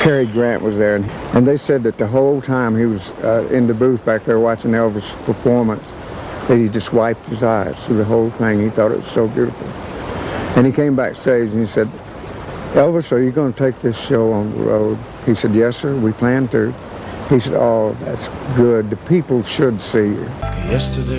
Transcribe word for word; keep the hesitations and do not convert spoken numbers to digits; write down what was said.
Cary Grant was there, and, and they said that the whole time he was uh, in the booth back there watching Elvis' performance, that he just wiped his eyes through the whole thing. He thought it was so beautiful. And he came backstage and he said, "Elvis, are you going to take this show on the road?" He said, "Yes, sir, we plan to." He said, "Oh, that's good. The people should see you." Yesterday